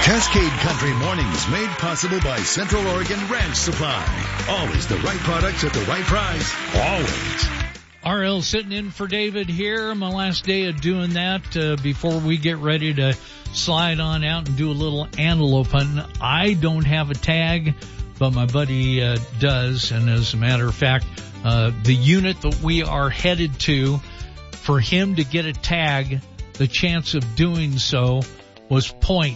Cascade Country Mornings made possible by Central Oregon Ranch Supply. Always the right products at the right price. Always. RL sitting in for David here. My last day of doing that before we get ready to slide on out and do a little antelope hunting. I don't have a tag, but my buddy does. And as a matter of fact, the unit that we are headed to, for him to get a tag, the chance of doing so was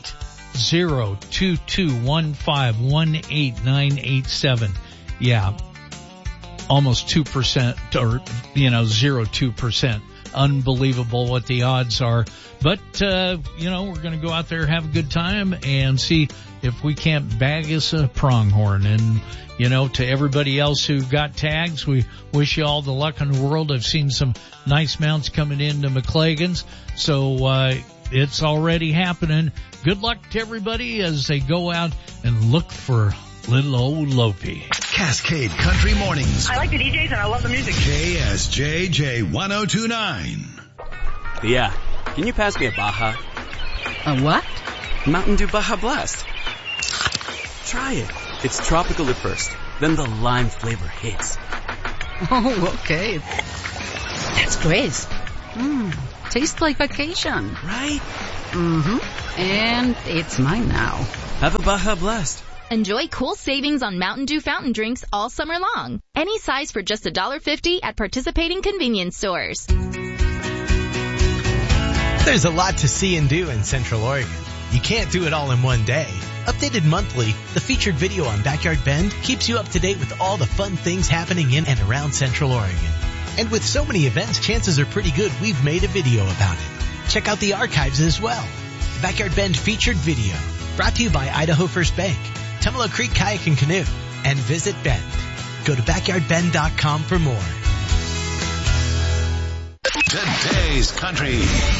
0.0221518,987. Yeah. Almost 2% or, 0.02%. Unbelievable what the odds are. But, we're going to go out there, have a good time and see if we can't bag us a pronghorn. And, to everybody else who got tags, we wish you all the luck in the world. I've seen some nice mounts coming into McLagan's. So, it's already happening. Good luck to everybody as they go out and look for little old Lopey. Cascade Country Mornings. I like the DJs and I love the music. KSJJ 1029. Yeah. Can you pass me a Baja? A what? Mountain Dew Baja Blast. Try it. It's tropical at first, then the lime flavor hits. Oh, okay. That's crisp. Tastes like vacation. Right? Mm-hmm. And it's mine now. Have a Baja Blast. Enjoy cool savings on Mountain Dew fountain drinks all summer long. Any size for just $1.50 at participating convenience stores. There's a lot to see and do in Central Oregon. You can't do it all in one day. Updated monthly, the featured video on Backyard Bend keeps you up to date with all the fun things happening in and around Central Oregon. And with so many events, chances are pretty good we've made a video about it. Check out the archives as well. Backyard Bend featured video, brought to you by Idaho First Bank, Tumalo Creek Kayak and Canoe, and Visit Bend. Go to backyardbend.com for more. Today's Country.